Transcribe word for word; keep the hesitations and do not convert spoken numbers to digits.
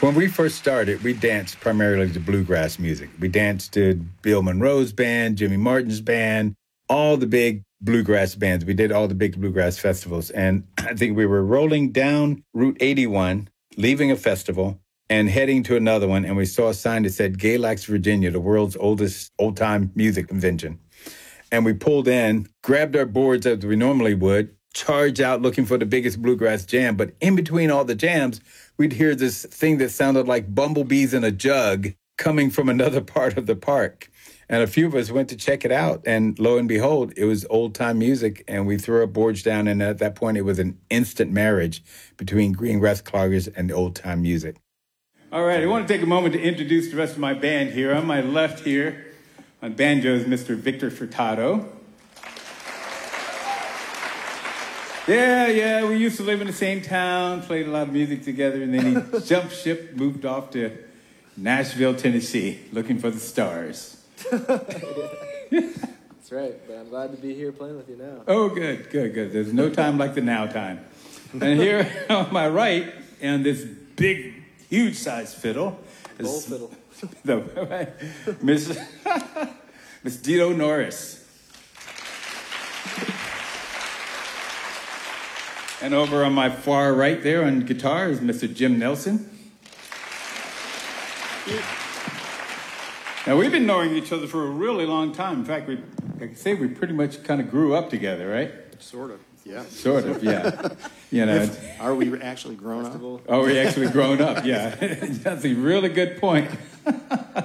When we first started, we danced primarily to bluegrass music. We danced to Bill Monroe's band, Jimmy Martin's band, all the big bluegrass bands. We did all the big bluegrass festivals. And I think we were rolling down Route eighty-one, leaving a festival and heading to another one. And we saw a sign that said Galax, Virginia, the world's oldest old-time music convention. And we pulled in, grabbed our boards as we normally would, charged out looking for the biggest bluegrass jam. But in between all the jams, we'd hear this thing that sounded like bumblebees in a jug coming from another part of the park. And a few of us went to check it out. And lo and behold, it was old-time music. And we threw our boards down. And at that point, it was an instant marriage between Greengrass Cloggers and the old-time music. All right, I want to take a moment to introduce the rest of my band here. On my left here, on banjo is Mister Victor Furtado. Yeah, yeah, we used to live in the same town, played a lot of music together, and then he jumped ship, moved off to Nashville, Tennessee, looking for the stars. That's right, but I'm glad to be here playing with you now. Oh, good, good, good. There's no time like the now time. And here on my right, and this big, huge-sized fiddle, Bowl fiddle. the, Miss Miss Dito Norris. And over on my far right there on guitar is Mister Jim Nelson. Now, we've been knowing each other for a really long time. In fact, we, like I say, we pretty much kind of grew up together, right? Sort of, yeah. Sort of, yeah. You know, If, are we actually grown up? Oh, we actually grown up, yeah. That's a really good point.